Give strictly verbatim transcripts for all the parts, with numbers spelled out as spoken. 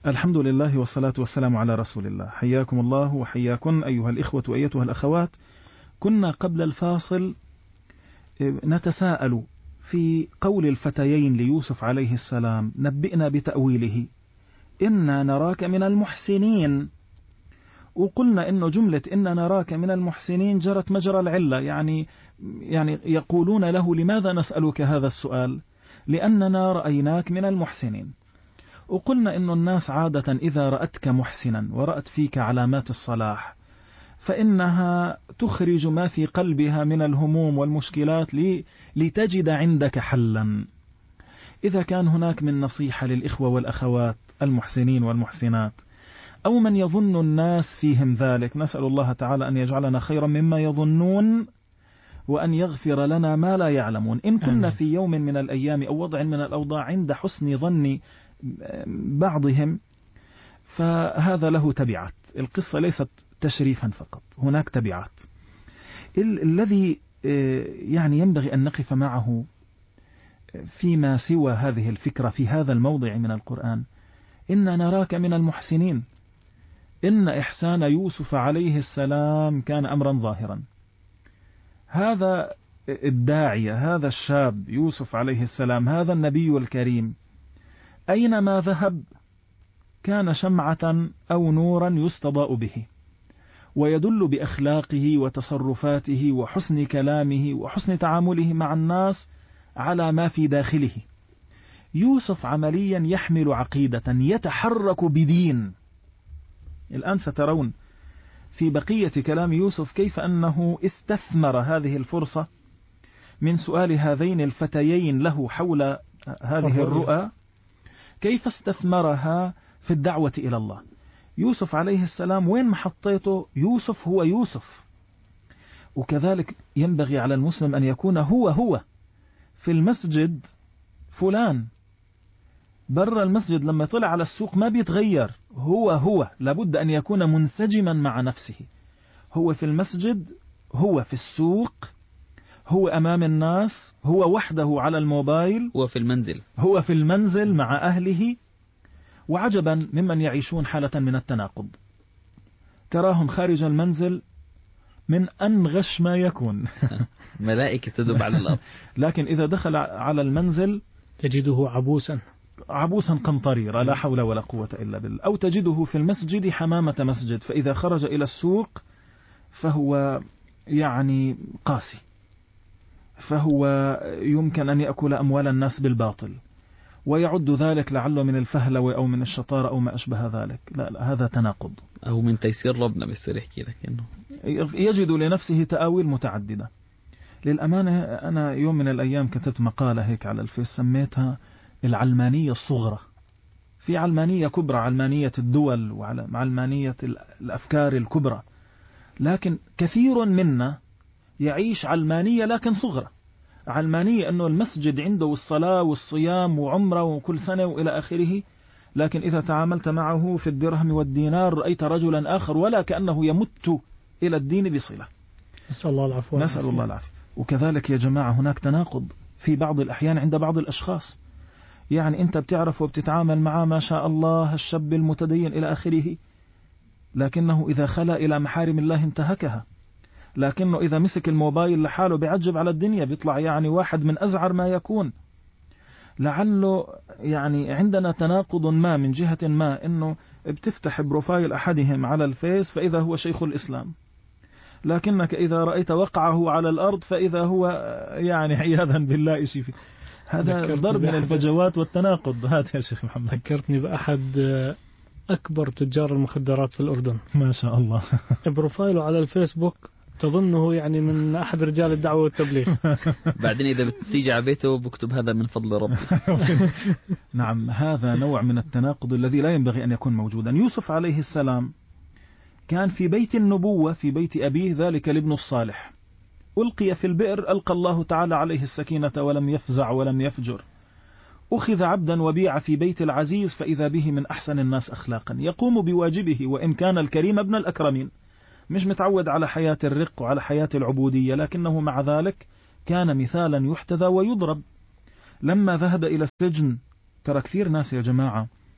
الحمد لله والصلاة والسلام على رسول الله. حياكم الله وحياكم أيها الإخوة وأيتها الأخوات. كنا قبل الفاصل نتساءل في قول الفتيين ليوسف عليه السلام: نبئنا بتأويله إنا نراك من المحسنين. وقلنا إنه جملة إنا نراك من المحسنين جرت مجرى العلة، يعني يعني يقولون له: لماذا نسألك هذا السؤال؟ لأننا رأيناك من المحسنين. وقلنا إن الناس عادة إذا رأتك محسنا ورأت فيك علامات الصلاح فإنها تخرج ما في قلبها من الهموم والمشكلات لتجد عندك حلا. إذا كان هناك من نصيحة للإخوة والأخوات المحسنين والمحسنات أو من يظن الناس فيهم ذلك، نسأل الله تعالى أن يجعلنا خيرا مما يظنون وأن يغفر لنا ما لا يعلمون. إن كنا في يوم من الأيام أو وضع من الأوضاع عند حسن ظن بعضهم فهذا له تبعات. القصة ليست تشريفا فقط، هناك تبعات. ال- الذي يعني ينبغي أن نقف معه فيما سوى هذه الفكرة في هذا الموضع من القرآن: إن نراك من المحسنين. إن إحسان يوسف عليه السلام كان أمرا ظاهرا. هذا الداعية، هذا الشاب يوسف عليه السلام، هذا النبي الكريم، أينما ذهب كان شمعة أو نورا يستضاء به، ويدل بأخلاقه وتصرفاته وحسن كلامه وحسن تعامله مع الناس على ما في داخله. يوسف عمليا يحمل عقيدة، يتحرك بدين. الآن سترون في بقية كلام يوسف كيف أنه استثمر هذه الفرصة من سؤال هذين الفتيين له حول هذه الرؤى، كيف استثمرها في الدعوة إلى الله. يوسف عليه السلام وين ما حطيته يوسف هو يوسف. وكذلك ينبغي على المسلم أن يكون هو هو. في المسجد فلان، برا المسجد لما طلع على السوق ما بيتغير، هو هو، لابد أن يكون منسجما مع نفسه. هو في المسجد، هو في السوق، هو أمام الناس، هو وحده على الموبايل، هو في المنزل، هو في المنزل مع أهله. وعجبا ممن يعيشون حالة من التناقض، تراهم خارج المنزل من أنغش ما يكون ملائكة تدب على الأرض، لكن إذا دخل على المنزل تجده عبوسا عبوسا قمطريرا، لا حول ولا قوة إلا بالله. أو تجده في المسجد حمامة مسجد، فإذا خرج إلى السوق فهو يعني قاسي، فهو يمكن أن يأكل أموال الناس بالباطل، ويعد ذلك لعله من الفهلوة أو من الشطارة أو ما أشبه ذلك. لا, لا هذا تناقض، أو من تيسير ربنا بيصير يحكي لك إنه يجد لنفسه تآويل متعددة. للأمانة أنا يوم من الأيام كتبت مقالة هيك على الفيس سميتها العلمانية الصغرى. في علمانية كبرى، علمانية الدول وعلمانية الأفكار الكبرى، لكن كثير منا يعيش علمانية لكن صغرى. علمانية أنه المسجد عنده الصلاة والصيام وعمرة وكل سنة وإلى آخره، لكن إذا تعاملت معه في الدرهم والدينار رأيت رجلا آخر ولا كأنه يمت إلى الدين بصلة. نسأل الله العفو. نسأل الله العافية. وكذلك يا جماعة هناك تناقض في بعض الأحيان عند بعض الأشخاص. يعني أنت بتعرف وبتتعامل معه ما شاء الله الشاب المتدين إلى آخره، لكنه إذا خلا إلى محارم الله انتهكها. لكنه إذا مسك الموبايل لحاله بيعجب على الدنيا، بيطلع يعني واحد من أزعر ما يكون. لعله يعني عندنا تناقض ما من جهة ما، إنه بتفتح بروفايل أحدهم على الفيس فإذا هو شيخ الإسلام، لكنك إذا رأيت وقعه على الأرض فإذا هو يعني عياذا بالله شيء. هذا ضرب من الفجوات والتناقض. هذا يا شيخ محمد ذكرتني بأحد أكبر تجار المخدرات في الأردن، ما شاء الله، بروفايله على الفيسبوك تظنه يعني من أحد رجال الدعوة والتبليغ. بعدين إذا بتيجي على بيته بكتب هذا من فضل ربي. نعم، هذا نوع من التناقض الذي لا ينبغي أن يكون موجودا. يوسف عليه السلام كان في بيت النبوة، في بيت أبيه، ذلك الابن الصالح. ألقي في البئر، ألقى الله تعالى عليه السكينة ولم يفزع ولم يفجر. أخذ عبدا وبيع في بيت العزيز، فإذا به من أحسن الناس أخلاقا، يقوم بواجبه وإن كان الكريم ابن الأكرمين، مش متعود على حياة الرق وعلى حياة العبودية، لكنه مع ذلك كان مثالا يحتذى ويضرب. لما ذهب إلى السجن، ترى كثير ناس يا جماعة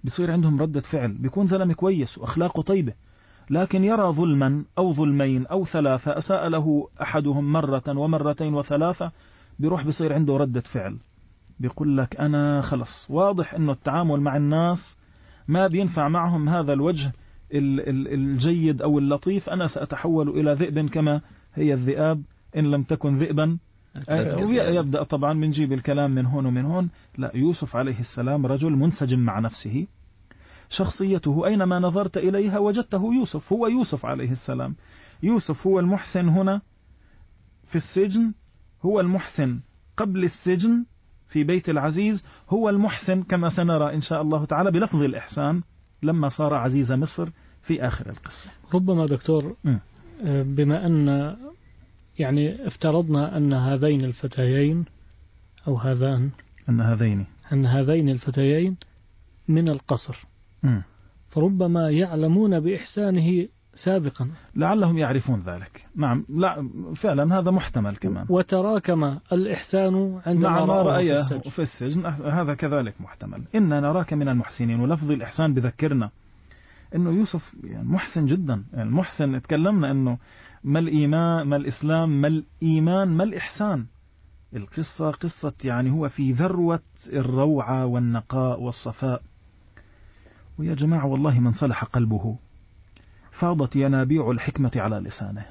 بصير عندهم ردة فعل، بيكون زلمة كويس وأخلاقه طيبة، لكن يرى ظلما أو ظلمين أو ثلاثة أساء له أحدهم مرة ومرتين وثلاثة، بيروح بصير عنده ردة فعل، بيقول لك أنا خلص واضح أنه التعامل مع الناس ما بينفع معهم هذا الوجه الجيد أو اللطيف، أنا سأتحول إلى ذئب كما هي الذئاب إن لم تكن ذئبا. ويبدأ طبعا بنجيب الكلام من هون ومن هون. لا، يوسف عليه السلام رجل منسجم مع نفسه، شخصيته أينما نظرت إليها وجدته يوسف، هو يوسف عليه السلام. يوسف هو المحسن هنا في السجن، هو المحسن قبل السجن في بيت العزيز، هو المحسن كما سنرى إن شاء الله تعالى بلفظ الإحسان لما صار عزيز مصر في آخر القصة. ربما دكتور م. بما أن يعني افترضنا أن هذين الفتيين أو هذان أن هذين أن هذين الفتيين من القصر، م. فربما يعلمون بإحسانه سابقا، لعلهم يعرفون ذلك. نعم، لا فعلا هذا محتمل كمان. وتراكم الإحسان عندما ما رأيه في, في السجن، هذا كذلك محتمل. إنا نراك من المحسنين، ولفظ الإحسان بذكرنا إنه يوسف يعني محسن جدا. يعني محسن تكلمنا إنه ما الإيمان ما الإسلام ما الإيمان ما الإحسان. القصة قصة يعني هو في ذروة الروعة والنقاء والصفاء. ويا جماعة والله من صلح قلبه فاضت ينابيع الحكمة على لسانه،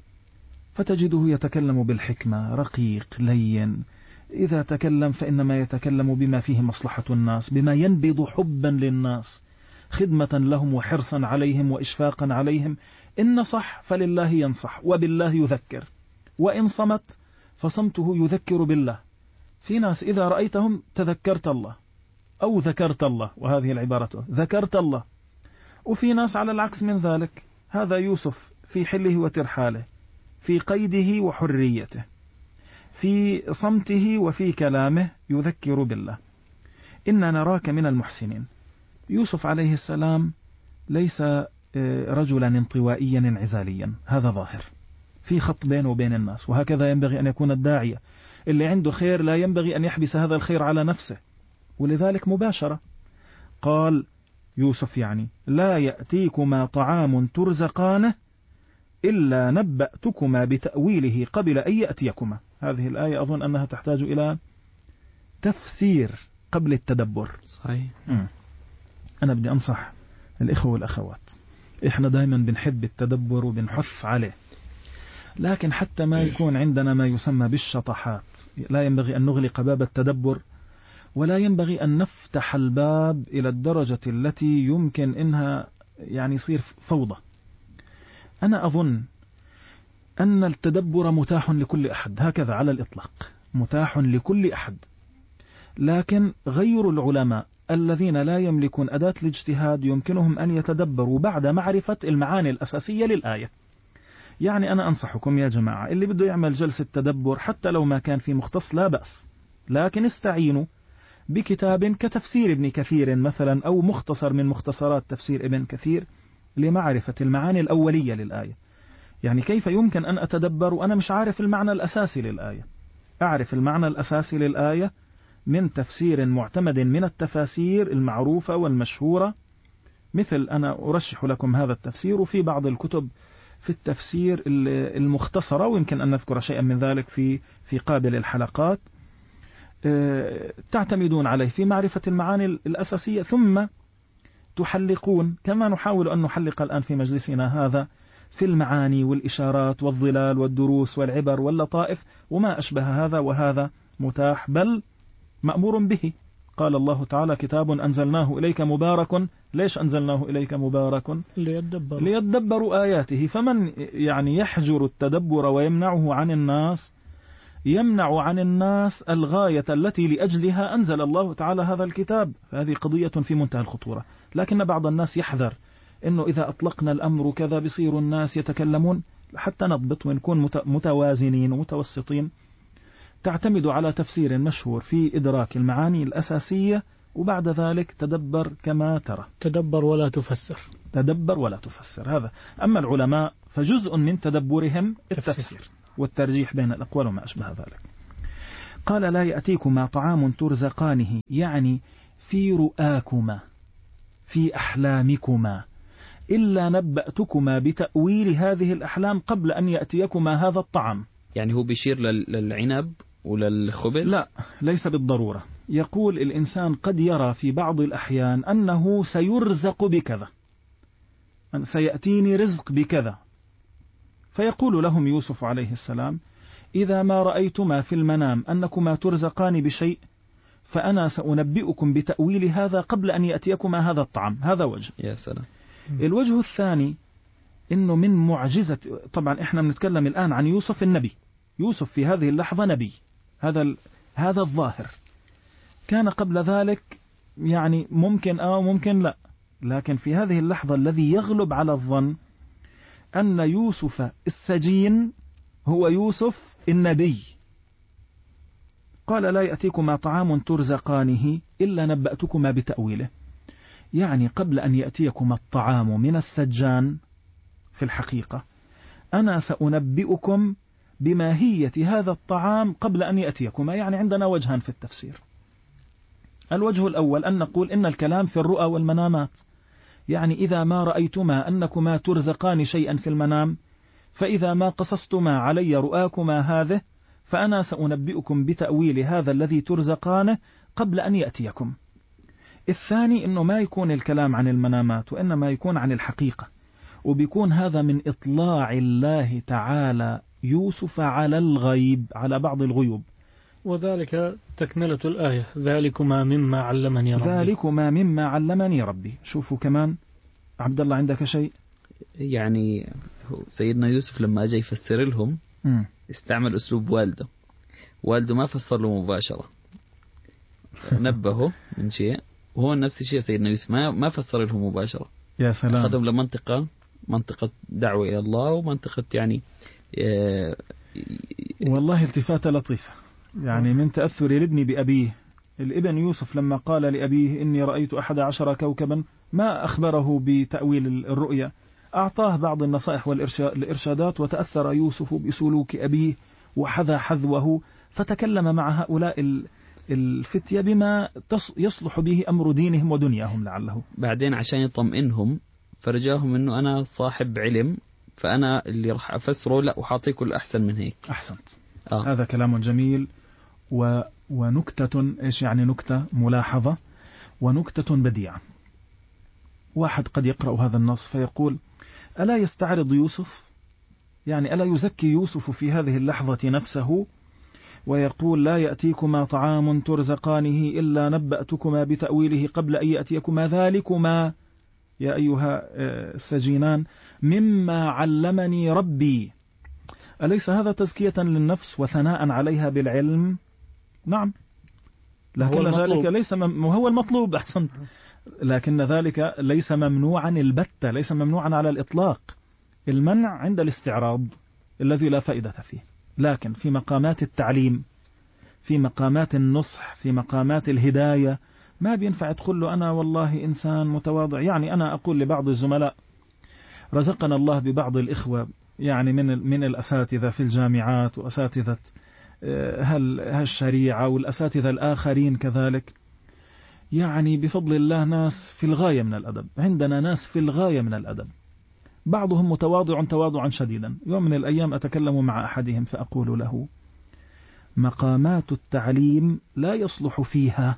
فتجده يتكلم بالحكمة، رقيق لين. إذا تكلم فإنما يتكلم بما فيه مصلحة الناس، بما ينبض حبا للناس، خدمة لهم وحرصا عليهم وإشفاقا عليهم. إن نصح فلله ينصح وبالله يذكر، وإن صمت فصمته يذكر بالله. في ناس إذا رأيتهم تذكرت الله أو ذكرت الله، وهذه العبارة ذكرت الله. وفي ناس على العكس من ذلك. هذا يوسف في حله وترحاله، في قيده وحريته، في صمته وفي كلامه يذكر بالله. إنا نراك من المحسنين. يوسف عليه السلام ليس رجلا انطوائيا انعزاليا، هذا ظاهر، في خط بينه وبين الناس، وهكذا ينبغي أن يكون الداعية. اللي عنده خير لا ينبغي أن يحبس هذا الخير على نفسه، ولذلك مباشرة قال يوسف يعني لا يأتيكما طعام ترزقانه إلا نبأتكما بتأويله قبل أن يأتيكما. هذه الآية أظن أنها تحتاج إلى تفسير قبل التدبر. صحيح. م. أنا بدي أنصح الإخوة والأخوات، إحنا دائما بنحب التدبر وبنحث عليه، لكن حتى ما يكون عندنا ما يسمى بالشطحات لا ينبغي أن نغلق باب التدبر، ولا ينبغي أن نفتح الباب إلى الدرجة التي يمكن إنها يعني يصير فوضى. أنا أظن أن التدبر متاح لكل أحد، هكذا على الإطلاق متاح لكل أحد، لكن غير العلماء الذين لا يملكون أداة الاجتهاد يمكنهم أن يتدبروا بعد معرفة المعاني الأساسية للآية. يعني أنا أنصحكم يا جماعة، اللي بده يعمل جلسة تدبر حتى لو ما كان في مختص لا بأس، لكن استعينوا بكتاب كتفسير ابن كثير مثلا، أو مختصر من مختصرات تفسير ابن كثير لمعرفة المعاني الأولية للآية. يعني كيف يمكن أن أتدبر وأنا مش عارف المعنى الأساسي للآية؟ أعرف المعنى الأساسي للآية من تفسير معتمد من التفاسير المعروفة والمشهورة، مثل أنا أرشح لكم هذا التفسير، وفي بعض الكتب في التفسير المختصرة، ويمكن أن نذكر شيئا من ذلك في في قابل الحلقات، تعتمدون عليه في معرفة المعاني الأساسية، ثم تحلقون كما نحاول أن نحلق الآن في مجلسنا هذا في المعاني والإشارات والظلال والدروس والعبر واللطائف وما أشبه هذا، وهذا متاح بل مأمور به. قال الله تعالى كتاب أنزلناه إليك مبارك. ليش أنزلناه إليك مبارك؟ ليدبروا, ليدبروا آياته. فمن يعني يحجر التدبر ويمنعه عن الناس يمنع عن الناس الغاية التي لأجلها أنزل الله تعالى هذا الكتاب. فهذه قضية في منتهى الخطورة، لكن بعض الناس يحذر إنه إذا أطلقنا الأمر كذا بصير الناس يتكلمون. حتى نضبط ونكون متوازنين ومتوسطين، تعتمد على تفسير مشهور في إدراك المعاني الأساسية، وبعد ذلك تدبر كما ترى. تدبر ولا تفسر. تدبر ولا تفسر هذا. أما العلماء فجزء من تدبرهم التفسير والترجيح بين الأقوال وما أشبه ذلك. قال لا يأتيكما طعام ترزقانه، يعني في رؤاكما. في أحلامكما إلا نبأتكما بتأويل هذه الأحلام قبل أن يأتيكما هذا الطعام. يعني هو بيشير للعنب وللخبز؟ لا، ليس بالضرورة. يقول الإنسان قد يرى في بعض الأحيان أنه سيرزق بكذا، أن سيأتيني رزق بكذا، فيقول لهم يوسف عليه السلام: إذا ما رأيتما في المنام أنكما ترزقان بشيء فأنا سأنبئكم بتأويل هذا قبل أن يأتيكما هذا الطعام. هذا وجه. يا سلام. الوجه الثاني إنه من معجزة، طبعا إحنا بنتكلم الآن عن يوسف النبي، يوسف في هذه اللحظة نبي، هذا هذا الظاهر. كان قبل ذلك يعني ممكن أو ممكن لا، لكن في هذه اللحظة الذي يغلب على الظن أن يوسف السجين هو يوسف النبي. قال: لا يأتيكما طعام ترزقانه إلا نبأتكما بتأويله. يعني قبل أن يأتيكما الطعام من السجان في الحقيقة أنا سأنبئكم بماهية هذا الطعام قبل أن يأتيكما. يعني عندنا وجهان في التفسير. الوجه الأول أن نقول إن الكلام في الرؤى والمنامات، يعني إذا ما رأيتما أنكما ترزقان شيئا في المنام فإذا ما قصصتما علي رؤاكما هذه فأنا سأنبئكم بتأويل هذا الذي ترزقانه قبل أن يأتيكم. الثاني إنه ما يكون الكلام عن المنامات وإنما يكون عن الحقيقة، وبيكون هذا من إطلاع الله تعالى يوسف على الغيب، على بعض الغيوب. وذلك تكملة الآية: ذلكما مما علمني ربي. ذلكما مما علمني ربي. شوفوا كمان عبد الله عندك شيء؟ يعني سيدنا يوسف لما أجى يفسر لهم م. استعمل أسلوب والده. والده ما فسر له مباشرة، نبهه من شيء، وهو نفس الشيء سيدنا يوسف ما ما فسر لهم مباشرة. يا سلام. أخذهم لمنطقة منطقة دعوة إلى الله ومنطقة يعني آه والله التفاتة لطيفة. يعني من تأثر الابن بأبيه، الابن يوسف لما قال لأبيه إني رأيت أحد عشر كوكبا ما أخبره بتأويل الرؤيا، أعطاه بعض النصائح والإرشادات، وتأثر يوسف بسلوك أبيه وحذا حذوه، فتكلم مع هؤلاء الفتية بما يصلح به أمر دينهم ودنياهم لعله. بعدين عشان يطمئنهم فرجاهم إنه أنا صاحب علم، فأنا اللي راح أفسره لا وحاطيكم الأحسن من هيك. أحسنت. آه. هذا كلام جميل. و... ونكتة، إيش يعني نكتة؟ ملاحظة ونكتة بديعة. واحد قد يقرأ هذا النص فيقول: ألا يستعرض يوسف، يعني ألا يزكي يوسف في هذه اللحظة نفسه ويقول: لا يأتيكما طعام ترزقانه إلا نبأتكما بتأويله قبل أن يأتيكما ذلكما يا أيها السجينان مما علمني ربي. أليس هذا تزكية للنفس وثناء عليها بالعلم؟ نعم، لكن ذلك ليس مم... هو المطلوب. أحسنت. لكن ذلك ليس ممنوعا البتة، ليس ممنوعا على الإطلاق. المنع عند الاستعراض الذي لا فائدة فيه، لكن في مقامات التعليم، في مقامات النصح، في مقامات الهداية ما بينفع تقول له أنا والله إنسان متواضع. يعني أنا أقول لبعض الزملاء، رزقنا الله ببعض الإخوة يعني من من الأساتذة في الجامعات وأساتذة هل هالشريعة والأساتذة الآخرين كذلك، يعني بفضل الله ناس في الغاية من الأدب. عندنا ناس في الغاية من الأدب، بعضهم متواضع تواضعا شديدا. يوم من الأيام أتكلم مع أحدهم فأقول له: مقامات التعليم لا يصلح فيها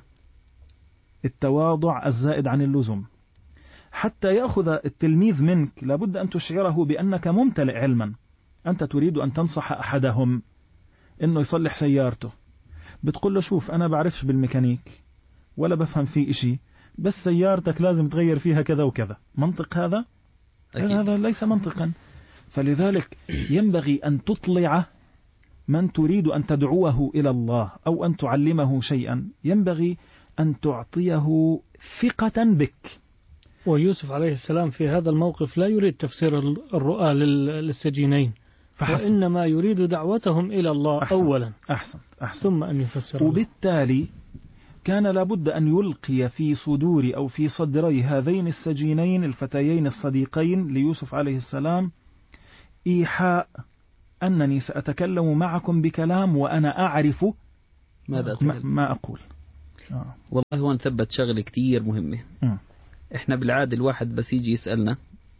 التواضع الزائد عن اللزوم. حتى يأخذ التلميذ منك لابد أن تشعره بأنك ممتلئ علما. أنت تريد أن تنصح أحدهم إنه يصلح سيارته، بتقول له: شوف أنا بعرفش بالميكانيك ولا بفهم فيه إشي، بس سيارتك لازم تغير فيها كذا وكذا. منطق هذا؟ أكيد. هذا ليس منطقا. فلذلك ينبغي أن تطلع من تريد أن تدعوه إلى الله أو أن تعلمه شيئا، ينبغي أن تعطيه ثقة بك. ويوسف عليه السلام في هذا الموقف لا يريد تفسير الرؤى للسجينين، وإنما يريد دعوتهم إلى الله أحسن. أولا أحسن. أحسن. ثم أن يفسر. وبالتالي كان لابد أن يلقي في صدور أو في صدري هذين السجينين الفتيين الصديقين ليوسف عليه السلام إيحاء أنني سأتكلم معكم بكلام وأنا أعرف ماذا ما, ما أقول. آه. والله هو نثبت شغلة كتير مهمة. م. إحنا بالعادة الواحد بس يجي يسألنا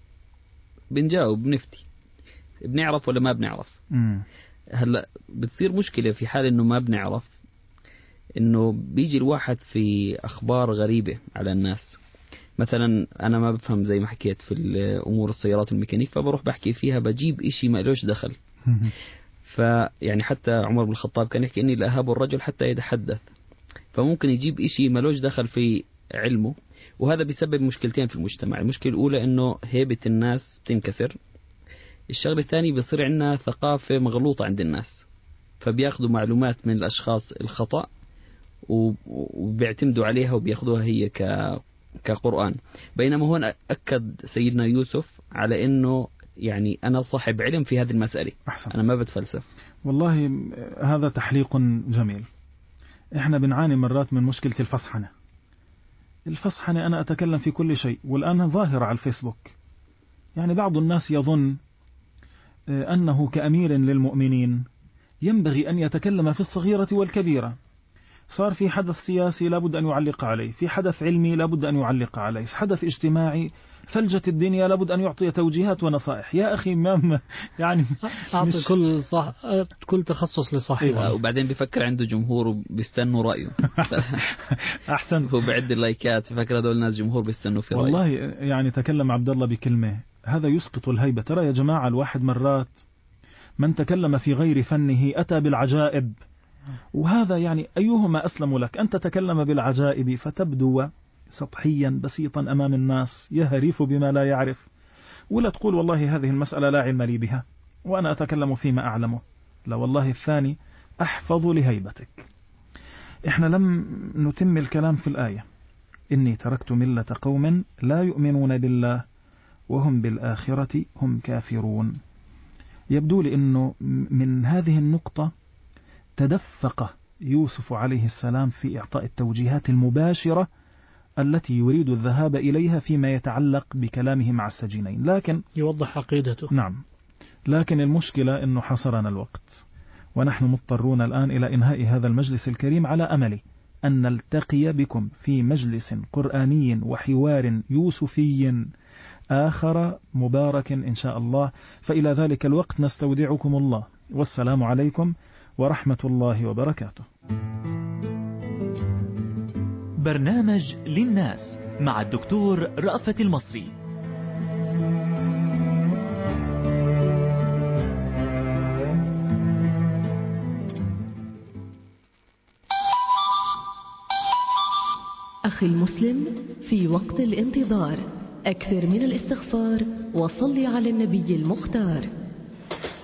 بنجاوب بنفتي، بنعرف ولا ما بنعرف. م. هلا بتصير مشكلة في حال إنه ما بنعرف، إنه بيجي الواحد في أخبار غريبة على الناس. مثلا أنا ما بفهم زي ما حكيت في الأمور السيارات الميكانيك، فبروح بحكي فيها بجيب إشي ما لهش دخل. فيعني حتى عمر بن الخطاب كان يحكي إني لا أهاب الرجل حتى يتحدث، فممكن يجيب إشي ما لهش دخل في علمه، وهذا بيسبب مشكلتين في المجتمع. المشكلة الأولى إنه هيبة الناس بتنكسر. الشغلة الثانية بيصير عندنا ثقافة مغلوطة عند الناس، فبياخذوا معلومات من الأشخاص الخطأ وبيعتمدوا عليها وبياخذوها هي ك كقرآن. بينما هون أكد سيدنا يوسف على إنه يعني أنا صاحب علم في هذه المسألة. أحسن. أنا ما بتفلسف. والله هذا تحليق جميل. إحنا بنعاني مرات من مشكلة الفصحنة. الفصحنة أنا أتكلم في كل شيء، والآن ظاهرة على الفيسبوك. يعني بعض الناس يظن أنه كأمير للمؤمنين ينبغي أن يتكلم في الصغيرة والكبيرة. صار في حدث سياسي لابد أن يعلق عليه، في حدث علمي لابد أن يعلق عليه، حدث اجتماعي فلجت الدنيا لابد أن يعطي توجيهات ونصائح. يا أخي ما يعني أعطي كل صح كل تخصص لصاحبه. وبعدين بيفكر عنده جمهور وبيستنوا رأيه. أحسن. هو بعد اللايكات بفكر هذول الناس جمهور بيستنوا في رأيه. والله يعني تكلم عبد الله بكلمة، هذا يسقط الهيبة. ترى يا جماعة الواحد مرات من تكلم في غير فنه أتى بالعجائب، وهذا يعني أيهما أسلم لك؟ أن تتكلم بالعجائب فتبدو سطحيا بسيطا أمام الناس يهرف بما لا يعرف، ولا تقول والله هذه المسألة لا علم لي بها وأنا أتكلم فيما أعلمه. لا والله الثاني أحفظ لهيبتك. إحنا لم نتم الكلام في الآية: إني تركت ملة قوم لا يؤمنون بالله وهم بالآخرة هم كافرون. يبدو لي أنه من هذه النقطة تدفق يوسف عليه السلام في إعطاء التوجيهات المباشرة التي يريد الذهاب إليها فيما يتعلق بكلامه مع السجينين، لكن يوضح عقيدته. نعم، لكن المشكلة أنه حصرنا الوقت، ونحن مضطرون الآن إلى إنهاء هذا المجلس الكريم، على أمل أن نلتقي بكم في مجلس قرآني وحوار يوسفي آخر مبارك إن شاء الله. فإلى ذلك الوقت نستودعكم الله، والسلام عليكم ورحمة الله وبركاته. برنامج للناس مع الدكتور رأفت المصري. أخي المسلم، في وقت الانتظار أكثر من الاستغفار وصل على النبي المختار.